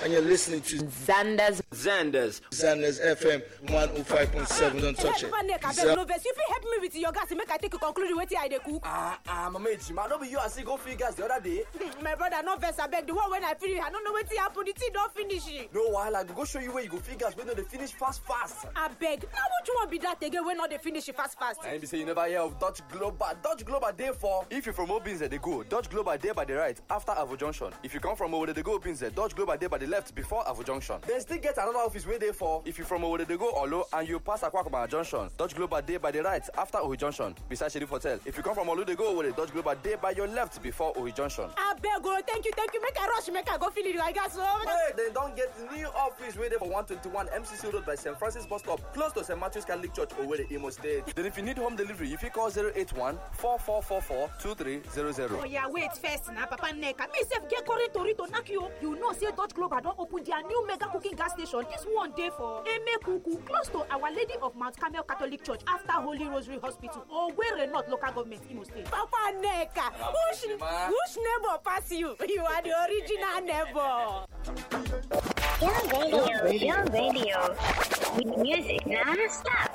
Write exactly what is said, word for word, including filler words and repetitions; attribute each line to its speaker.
Speaker 1: and you're listening to
Speaker 2: Xander's
Speaker 3: Xander's
Speaker 1: Xander's F M one oh five point seven. Don't touch it.
Speaker 4: If you help me with your gas, make I take a conclusion what I dey cook.
Speaker 3: Ah ah, Mama Ejima, no be you as go feed gas the other day.
Speaker 4: My brother, no verse, I beg. The one when I finish, I don't know what happen. The tea don't finish it.
Speaker 3: No while I go show you where you go feed gas when they finish fast fast.
Speaker 4: I beg. Now what you want be that again when not they finish it fast fast?
Speaker 3: I be say you never hear of Dutch Global. Dutch Global day for if you from Obinze they go. Dutch Global day by the right after Avo Junction. If you come from Owode they go Obinze, Dutch Global day by the left before Avo Junction. Then still get another office where they for if you from Owode they go Olo and you pass Akwakoma Junction. Dutch Global day by the right after Ohi Junction beside Sheriff Hotel. If you come from Olu they go Owode, Dutch Global day by your left before Ohi Junction.
Speaker 4: I beg go. Thank you, thank you. Make I rush, make I go feel it. I got so.
Speaker 3: Hey, they don't get new office where they for one twenty-one M C C Road by Saint Francis bus stop, close to Saint Matthew's Catholic Church, Owerri, Imo State. Then if you need home delivery, if you call zero eight one, four four four four, two three zero zero.
Speaker 4: Oh yeah, wait first now, Papa Neka. Me self get current tori to knock you. You know, say Dutch Global don't open their new mega cooking gas station. This one day for Eme Kuku, close to Our Lady of Mount Carmel Catholic Church after Holy Rosary Hospital, Owerri North Local Government, Imo State. Papa Neka, who's who's neighbor pass you? You are the original neighbor.
Speaker 5: Your radio, your radio, with music non-stop.